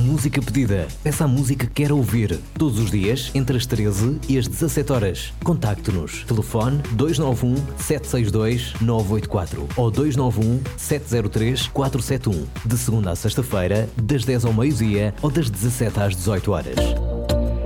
música pedida. Peça a música que quer ouvir. Todos os dias, entre as 13 e as 17 horas. Contacte-nos. Telefone 291 762 984 ou 291 703 471. De segunda a sexta-feira, das 10 ao meio-dia ou das 17 às 18 horas.